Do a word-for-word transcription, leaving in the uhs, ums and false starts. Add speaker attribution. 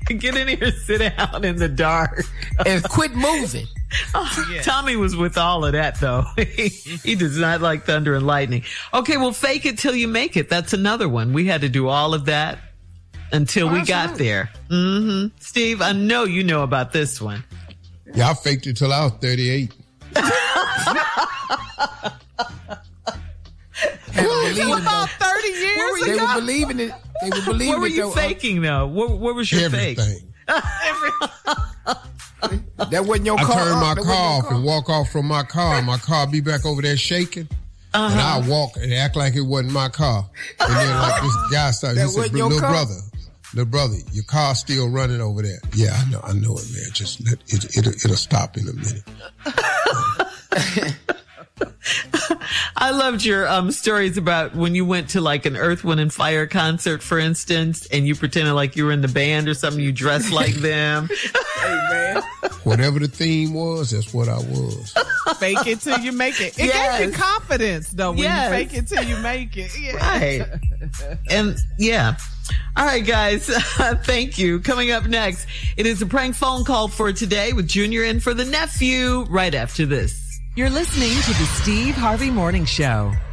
Speaker 1: Get in here, sit down in the dark.
Speaker 2: And quit moving.
Speaker 1: Oh, yeah. Tommy was with all of that, though. he, he does not like thunder and lightning. Okay, well, fake it till you make it. That's another one. We had to do all of that until oh, we got absolutely. there. Mm-hmm. Steve, I know you know about this one.
Speaker 3: Yeah, I faked it till I was thirty-eight.
Speaker 4: What about thirty years
Speaker 2: They
Speaker 4: ago?
Speaker 2: were believing it. They were believing
Speaker 1: What were
Speaker 2: it,
Speaker 1: you
Speaker 2: though.
Speaker 1: faking, though? What, what was your
Speaker 3: Everything.
Speaker 1: fake?
Speaker 2: That wasn't your
Speaker 3: I
Speaker 2: car.
Speaker 3: turn my
Speaker 2: That
Speaker 3: car off
Speaker 2: car.
Speaker 3: and walk off from my car. My car be back over there shaking.
Speaker 1: Uh-huh.
Speaker 3: And I walk and act like it wasn't my car. And then like this guy started, he
Speaker 2: That
Speaker 3: said,
Speaker 2: wasn't your
Speaker 3: little
Speaker 2: car?
Speaker 3: brother, little brother, your car's still running over there. Yeah, I know, I know it, man. Just let it, it'll, it'll stop in a minute.
Speaker 1: I loved your um, stories about when you went to like an Earth, Wind and Fire concert, for instance, and you pretended like you were in the band or something. You dressed like them.
Speaker 2: Hey, man.
Speaker 3: Whatever the theme was, that's what I was.
Speaker 4: Fake it till you make it. It
Speaker 1: Yes.
Speaker 4: gave you confidence, though, when
Speaker 1: Yes.
Speaker 4: you fake it till you make it. Yeah.
Speaker 1: Right. And yeah. All right, guys. Thank you. Coming up next, it is a prank phone call for today with Junior in for the nephew right after this.
Speaker 5: You're listening to the Steve Harvey Morning Show.